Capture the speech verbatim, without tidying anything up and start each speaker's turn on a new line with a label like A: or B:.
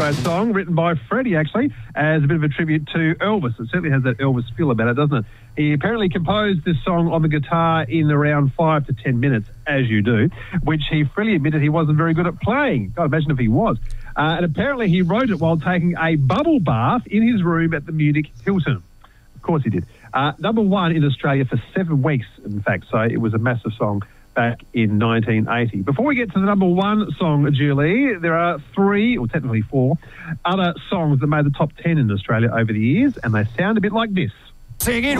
A: Conrad song, written by Freddie, actually, as a bit of a tribute to Elvis. It certainly has that Elvis feel about it, doesn't it? He apparently composed this song on the guitar in around five to ten minutes, as you do, which he freely admitted he wasn't very good at playing. God, imagine if he was. Uh, and apparently he wrote it while taking a bubble bath in his room at the Munich Hilton. Of course he did. Uh, number one in Australia for seven weeks, in fact, so it was a massive song back in nineteen eighty. Before we get to the number one song, Julie, there are three, or technically four, other songs that made the top ten in Australia over the years, and they sound a bit like this.
B: Sing it.